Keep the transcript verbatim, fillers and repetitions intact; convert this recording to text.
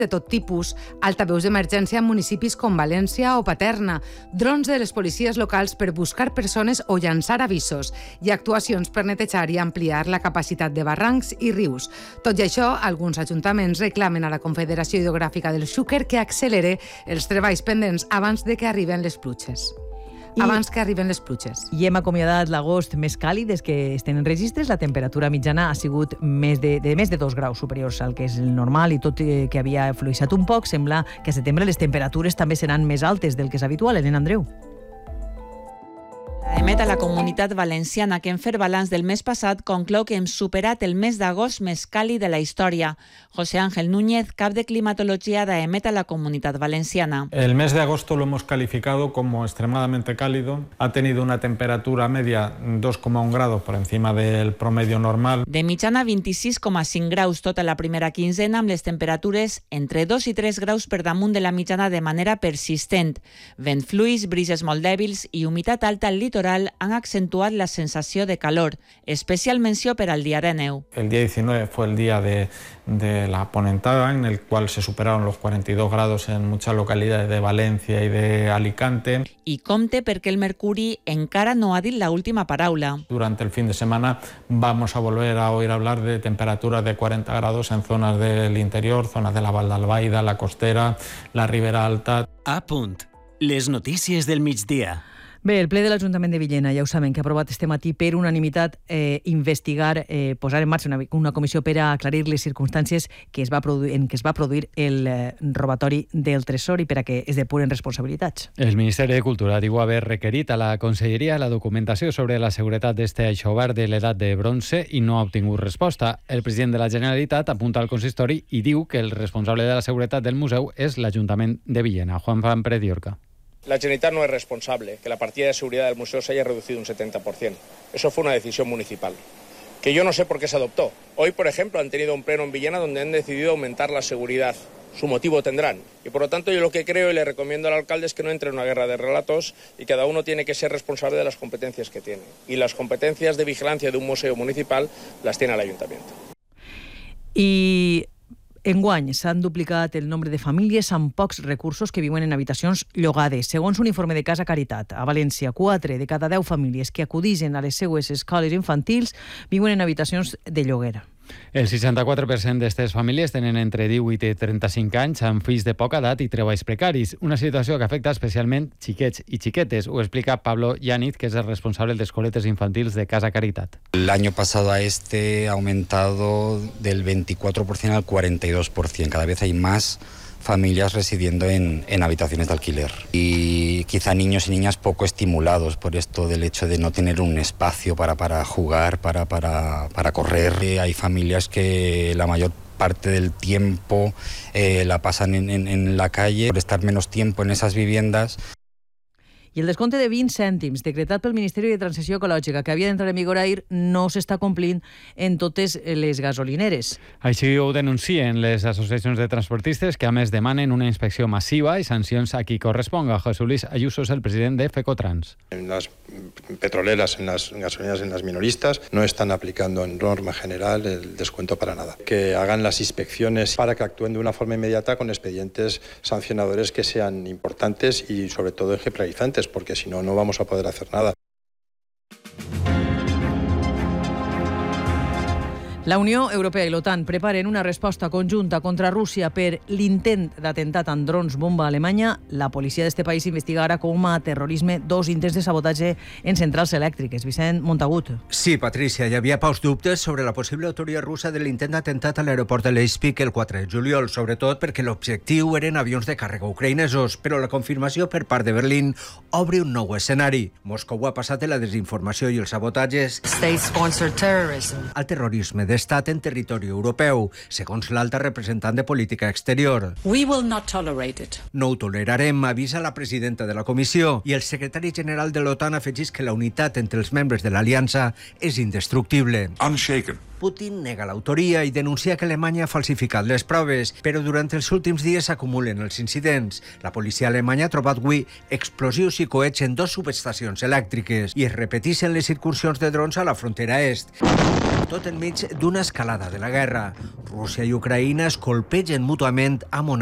de tot tipus, altaveus d'emergència en municipis com València o Paterna, drons de les policies locals per buscar persones o llançar avisos i actuacions per netejar i ampliar la capacitat de barrancs i rius. Tot i això, alguns ajuntaments reclamen a la Confederació Hidrogràfica del Xúquer que accelere els treballs pendents abans de que arriben les pluges. I abans que arriben les pluges. I hem acomiadat l'agost més càlid des que es tenen registres. La temperatura mitjana ha sigut més de, de més de dos graus superiors al que és el normal i tot i que havia fluixat un poc, sembla que a setembre les temperatures també seran més altes del que és habitual. Elena Andreu. Emet a la Comunitat Valenciana, que en fer balanç del mes passat conclou que hem superat el mes d'agost més càlid de la història. José Ángel Núñez, cap de climatología de Emet a la Comunidad Valenciana. El mes de agosto lo hemos calificado como extremadamente cálido. Ha tenido una temperatura media dos coma un grados por encima del promedio normal. De mitjana vint-i-sis coma cinc graus tota la primera quinzena, amb les temperatures entre dos i tres graus per damunt de la mitjana de manera persistent. Vent fluix, brises molt dèbils i humitat alta al litoral han accentuat la sensació de calor, especial menció per al dia de neu. El día diecinueve fue el día de, de la ponentada, en el cual se superaron los cuarenta y dos grados en muchas localidades de Valencia y de Alicante. I compte perquè el mercuri encara no ha dit la última paraula. Durante el fin de semana vamos a volver a oír hablar de temperaturas de cuarenta grados en zonas del interior, zonas de la Val d'Albaida, la Costera, la Ribera Alta. A punt. Les notícies del migdia. Bé, el ple de l'Ajuntament de Villena, ja ho saben, que ha aprovat este matí per unanimitat eh, investigar, eh, posar en marxa una, una comissió per a aclarir les circumstàncies que es va produir, en què es va produir el eh, robatori del tresor i per a que es depuren responsabilitats. El Ministeri de Cultura diu haver requerit a la Conselleria la documentació sobre la seguretat d'este aixovar de l'edat de bronze i no ha obtingut resposta. El president de la Generalitat apunta al consistori i diu que el responsable de la seguretat del museu és l'Ajuntament de Villena, Juan Fran Pérez Diorca. La Generalitat no es responsable que la partida de seguridad del museo se haya reducido un setenta por ciento. Eso fue una decisión municipal, que yo no sé por qué se adoptó. Hoy, por ejemplo, han tenido un pleno en Villena donde han decidido aumentar la seguridad. Su motivo tendrán. Y por lo tanto yo lo que creo y le recomiendo al alcalde es que no entre en una guerra de relatos y cada uno tiene que ser responsable de las competencias que tiene. Y las competencias de vigilancia de un museo municipal las tiene el ayuntamiento. Y enguany s'han duplicat el nombre de famílies amb pocs recursos que viuen en habitacions llogades. Segons un informe de Casa Caritat, a València, quatre de cada deu famílies que acudixen a les seues escoles infantils viuen en habitacions de lloguer. El seixanta-quatre per cent d'aquestes famílies tenen entre divuit i trenta-cinc anys amb fills de poca edat i treballs precaris, una situació que afecta especialment xiquets i xiquetes. Ho explica Pablo Yáñez, que es el responsable de escoletes infantils de Casa Caritat. El año pasado a este ha aumentado del veinticuatro por ciento al cuarenta y dos por ciento. Cada vez hay más familias residiendo en, en habitaciones de alquiler y quizá niños y niñas poco estimulados por esto del hecho de no tener un espacio para, para jugar, para, para, para correr. Hay familias que la mayor parte del tiempo eh, la pasan en, en, en la calle por estar menos tiempo en esas viviendas. I el descompte de vint cèntims decretat pel Ministeri de Transició Ecològica que havia d'entrar en vigor ahir no s'està complint en totes les gasolineres. Així ho denuncien les associacions de transportistes que a més demanen una inspecció massiva i sancions a qui corresponga. José Luis Ayuso es el president de Fecotrans. En las petroleras, en las gasolineras, en las minoristas, no están aplicando en norma general el descuento para nada. Que hagan las inspecciones para que actúen de una forma inmediata con expedientes sancionadores que sean importantes y sobre todo ejemplarizantes, porque si no, no vamos a poder hacer nada. La Unió Europea i l'OTAN preparen una resposta conjunta contra Rússia per l'intent d'atemptat amb drons bomba a Alemanya. La policia d'este país investiga ara com a terrorisme dos intents de sabotatge en centrals elèctriques. Vicent Montagut. Sí, Patricia, hi havia paus dubtes sobre la possible autoria russa de l'intent d'atemptat a l'aeroport de Leyspik el quatre de juliol, sobretot perquè l'objectiu eren avions de càrrega ucraïnesos, però la confirmació per part de Berlín obre un nou escenari. Moscou ha passat de la desinformació i els sabotatges al terrorisme d'estat en territori europeu, segons l'alta representant de política exterior. We will not tolerate it. No ho tolerarem, avisa la presidenta de la comissió, i el secretari general de l'OTAN afegís que la unitat entre els membres de l'aliança és indestructible. Unshaken. Putin nega l'autoria i denuncia que Alemanya ha falsificat les proves, però durant els últims dies s'acumulen els incidents. La policia alemanya ha trobat avui explosius i coets en dos subestacions elèctriques i es repeteixen les incursions de drons a la frontera est. tot enmig d'una escalada de la guerra. Rússia i Ucraïna es colpegen mútuament amb